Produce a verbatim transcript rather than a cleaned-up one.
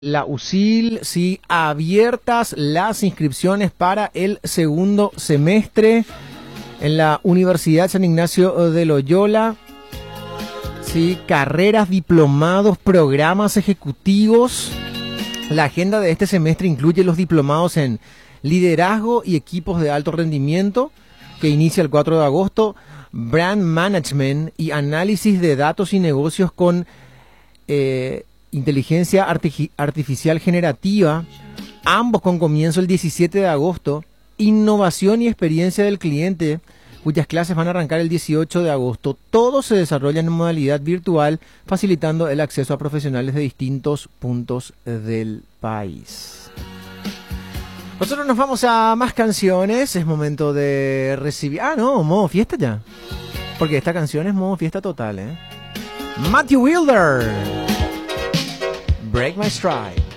La U S I L, sí, abiertas las inscripciones para el segundo semestre en la Universidad San Ignacio de Loyola. Sí, carreras, diplomados, programas ejecutivos. La agenda de este semestre incluye los diplomados en liderazgo y equipos de alto rendimiento, que inicia el cuatro de agosto, brand management y análisis de datos y negocios con eh, inteligencia arti- artificial generativa, ambos con comienzo el diecisiete de agosto, innovación y experiencia del cliente, cuyas clases van a arrancar el dieciocho de agosto. Todos se desarrollan en modalidad virtual, facilitando el acceso a profesionales de distintos puntos del país. Nosotros nos vamos a más canciones. Es momento de recibir... Ah, no, modo fiesta ya. Porque esta canción es modo fiesta total, ¿eh? Matthew Wilder, Break My Stride.